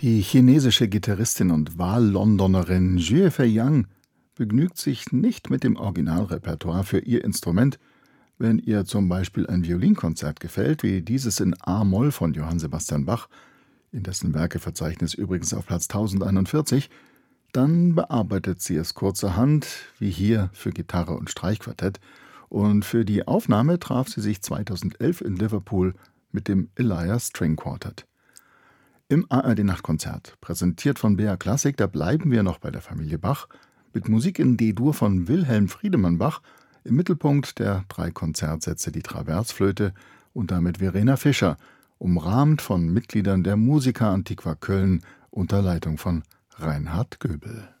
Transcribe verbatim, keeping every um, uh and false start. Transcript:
Die chinesische Gitarristin und Wahl-Londonerin Jue Fei-yang begnügt sich nicht mit dem Originalrepertoire für ihr Instrument. Wenn ihr zum Beispiel ein Violinkonzert gefällt, wie dieses in A-Moll von Johann Sebastian Bach, in dessen Werkeverzeichnis übrigens auf Platz tausendeinundvierzig, dann bearbeitet sie es kurzerhand, wie hier für Gitarre und Streichquartett, und für die Aufnahme traf sie sich zweitausendelf in Liverpool mit dem Elias String Quartet. Im A R D-Nachtkonzert, präsentiert von B R Classic, da bleiben wir noch bei der Familie Bach, mit Musik in D-Dur von Wilhelm Friedemann Bach, im Mittelpunkt der drei Konzertsätze die Traversflöte und damit Verena Fischer, umrahmt von Mitgliedern der Musica Antiqua Köln unter Leitung von Reinhard Göbel.